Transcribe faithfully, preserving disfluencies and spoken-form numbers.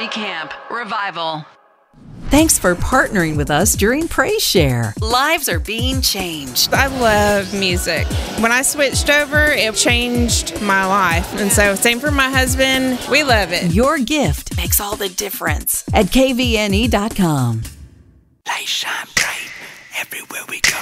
Community Camp Revival. Thanks for partnering with us during Praise Share. Lives are being changed. I love music. When I switched over, it changed my life. And so same for my husband. We love it. Your gift makes all the difference at K V N E dot com. Light shine bright everywhere we go.